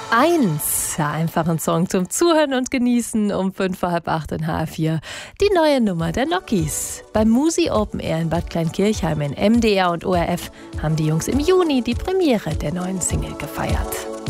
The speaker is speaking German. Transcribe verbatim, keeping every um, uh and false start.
eins. Ja, einfach ein Song zum Zuhören und Genießen um fünf vor halb acht in H R vier. Die neue Nummer der Nokis. Beim Musi Open Air in Bad Kleinkirchheim in M D R und O R F haben die Jungs im Juni die Premiere der neuen Single gefeiert.